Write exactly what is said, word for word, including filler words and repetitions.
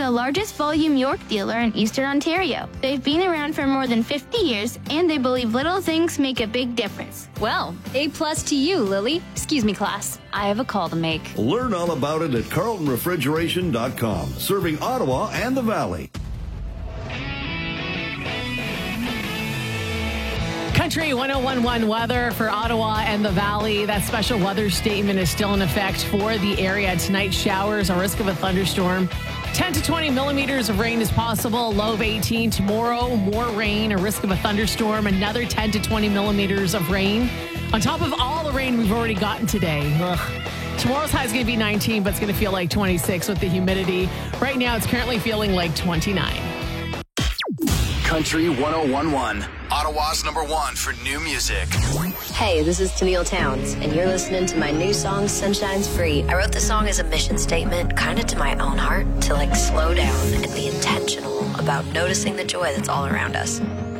the largest volume York dealer in Eastern Ontario. They've been around for more than fifty years, and they believe little things make a big difference. Well, A plus to you, Lily. Excuse me, class. I have a call to make. Learn all about it at carlton refrigeration dot com, serving Ottawa and the Valley. Country one oh one point one weather for Ottawa and the Valley. That special weather statement is still in effect for the area. Tonight, showers, a risk of a thunderstorm. ten to twenty millimeters of rain is possible, low of eighteen. Tomorrow, more rain, a risk of a thunderstorm, another ten to twenty millimeters of rain. On top of all the rain we've already gotten today. Ugh. Tomorrow's high is going to be nineteen, but it's going to feel like twenty-six with the humidity. Right now, it's currently feeling like twenty-nine. Country one oh one point one, Ottawa's number one for new music. Hey, this is Tennille Towns, and you're listening to my new song, Sunshine's Free. I wrote the song as a mission statement, kind of to my own heart, to like slow down and be intentional about noticing the joy that's all around us.